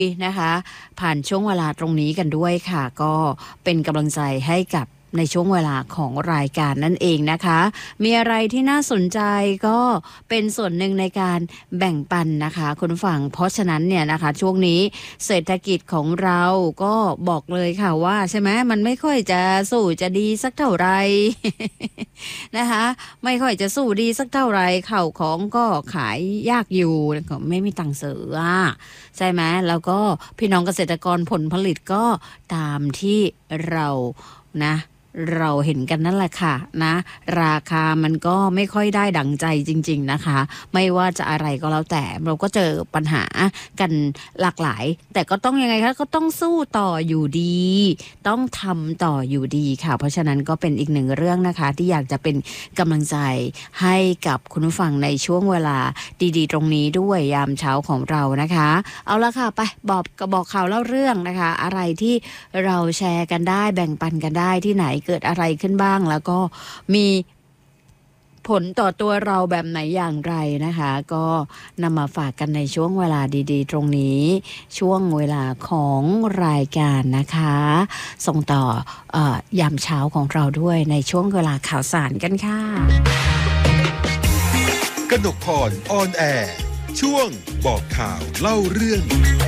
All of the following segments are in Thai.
นะคะผ่านช่วงเวลาตรงนี้กันด้วยค่ะก็เป็นกำลังใจให้กับในช่วงเวลาของรายการนั่นเองนะคะมีอะไรที่น่าสนใจก็เป็นส่วนหนึ่งในการแบ่งปันนะคะคุณผู้ฟังเพราะฉะนั้นเนี่ยนะคะช่วงนี้เศรษฐกิจของเราก็บอกเลยค่ะว่าใช่ไหมมันไม่ค่อยจะสู้จะดีสักเท่าไหร่ นะคะไม่ค่อยจะสู้ดีสักเท่าไหร่ข้าวของก็ขายยากอยู่ก็ไม่มีตังค์ซื้อใช่ไหมแล้วก็พี่น้องเกษตรกรผลผลิตก็ตามที่เรานะเราเห็นกันนั่นแหละค่ะนะราคามันก็ไม่ค่อยได้ดั่งใจจริงๆนะคะไม่ว่าจะอะไรก็แล้วแต่เราก็เจอปัญหากันหลากหลายแต่ก็ต้องยังไงคะก็ต้องสู้ต่ออยู่ดีต้องทำต่ออยู่ดีค่ะเพราะฉะนั้นก็เป็นอีกหนึ่งเรื่องนะคะที่อยากจะเป็นกำลังใจให้กับคุณผู้ฟังในช่วงเวลาดีๆตรงนี้ด้วยยามเช้าของเรานะคะเอาละค่ะไปบอกข่าวเล่าเรื่องนะคะอะไรที่เราแชร์กันได้แบ่งปันกันได้ที่ไหนเกิดอะไรขึ้นบ้างแล้วก็มีผลต่อตัวเราแบบไหนอย่างไรนะคะก็นำมาฝากกันในช่วงเวลาดีๆตรงนี้ช่วงเวลาของรายการนะคะส่งต่อยามเช้าของเราด้วยในช่วงเวลาข่าวสารกันค่ะกนกพรออนแอร์ช่วงบอกข่าวเล่าเรื่อง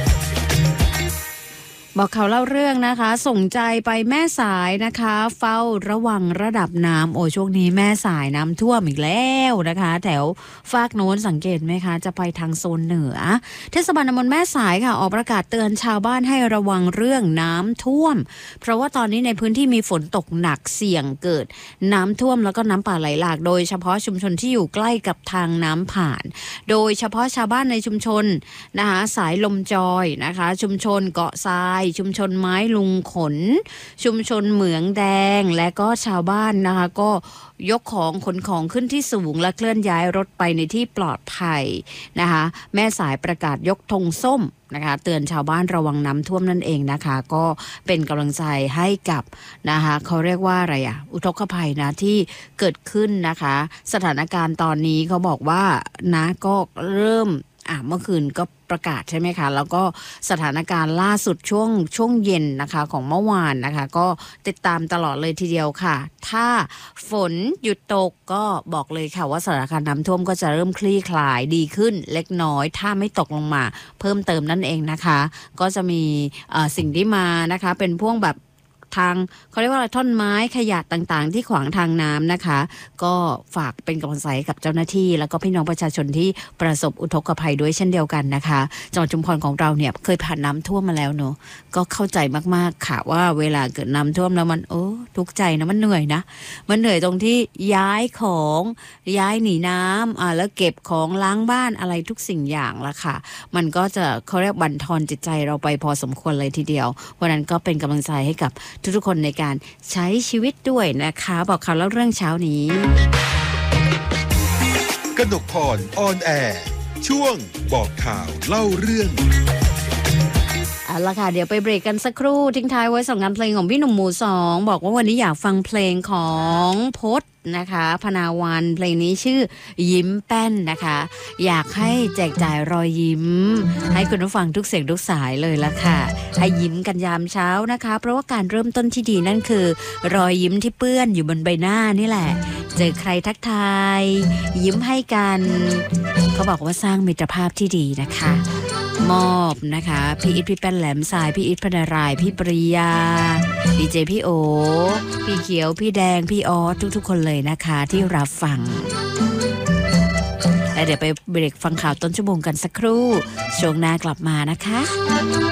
บอกข่าวเล่าเรื่องนะคะส่งใจไปแม่สายนะคะเฝ้าระวังระดับน้ำโอ้ช่วงนี้แม่สายน้ำท่วมอีกแล้วนะคะแถวฟากโน้นสังเกตไหมคะจะไปทางโซนเหนือเทศบาลตำบลแม่สายค่ะออกประกาศเตือนชาวบ้านให้ระวังเรื่องน้ำท่วมเพราะว่าตอนนี้ในพื้นที่มีฝนตกหนักเสี่ยงเกิดน้ำท่วมแล้วก็น้ำป่าไหลหลากโดยเฉพาะชุมชนที่อยู่ใกล้กับทางน้ำผ่านโดยเฉพาะชาวบ้านในชุมชนนะคะสายลมจอยนะคะชุมชนเกาะทรายชุมชนไม้ลุงขนชุมชนเหมืองแดงและก็ชาวบ้านนะคะก็ยกของขนของขึ้นที่สูงและเคลื่อนย้ายรถไปในที่ปลอดภัยนะคะแม่สายประกาศยกธงส้มนะคะเตือนชาวบ้านระวังน้ำท่วมนั่นเองนะคะก็เป็นกำลังใจให้กับนะคะเขาเรียกว่าอะไรอุทกภัยนะที่เกิดขึ้นนะคะสถานการณ์ตอนนี้เขาบอกว่านะก็เริ่มเมื่อคืนก็ประกาศใช่ไหมคะแล้วก็สถานการณ์ล่าสุดช่วงเย็นนะคะของเมื่อวานนะคะก็ติดตามตลอดเลยทีเดียวค่ะถ้าฝนหยุดตกก็บอกเลยค่ะว่าสถานการณ์น้ำท่วมก็จะเริ่มคลี่คลายดีขึ้นเล็กน้อยถ้าไม่ตกลงมาเพิ่มเติมนั่นเองนะคะก็จะมีสิ่งที่มานะคะเป็นพวกแบบทางเขาเรียกว่าอะไรท่อนไม้ขยะต่างๆที่ขวางทางน้ำนะคะก็ฝากเป็นกำลังใจกับเจ้าหน้าที่แล้วก็พี่น้องประชาชนที่ประสบอุทกภัยด้วยเช่นเดียวกันนะคะจังหวัดชุมพรของเราเนี่ยเคยผ่านน้ำท่วมมาแล้วเนอะก็เข้าใจมากๆค่ะว่าเวลาเกิดน้ำท่วมแล้วมันทุกข์ใจนะมันเหนื่อยนะมันเหนื่อยตรงที่ย้ายของย้ายหนีน้ำแล้วเก็บของล้างบ้านอะไรทุกสิ่งอย่างละค่ะมันก็จะเขาเรียกบั่นทอนจิตใจเราไปพอสมควรเลยทีเดียวเพราะนั้นก็เป็นกำลังใจให้กับทุกๆคนในการใช้ชีวิตด้วยนะคะบอกข่าวแล้วเรื่องเช้านี้กนกพรออนแอร์ช่วงบอกข่าวเล่าเรื่องเอาล่ะค่ะเดี๋ยวไปเบรกกันสักครู่ทิ้งท้ายไว้2 งานเพลงของพี่หนุ่มหมู่2บอกว่าวันนี้อยากฟังเพลงของพจน์นะคะพนาวันเพลงนี้ชื่อยิ้มแป้นนะคะอยากให้แจกจ่ายรอยยิ้มให้คุณผู้ฟังทุกเสียงทุกสายเลยละค่ะให้ยิ้มกันยามเช้านะคะเพราะว่าการเริ่มต้นที่ดีนั่นคือรอยยิ้มที่เปื้อนอยู่บนใบหน้านี่แหละเจอใครทักทายยิ้มให้กันเขาบอกว่าสร้างมิตรภาพที่ดีนะคะมอบนะคะพี่อิทพี่แป้นแหลมสายพี่อิทพนารายพี่ปริยาดีเจพี่โอพี่เขียวพี่แดงพี่ออสทุกๆคนเลยนะคะที่รับฟังและเดี๋ยวไปเบรกฟังข่าวต้นชั่วโมงกันสักครู่ช่วงหน้ากลับมานะคะ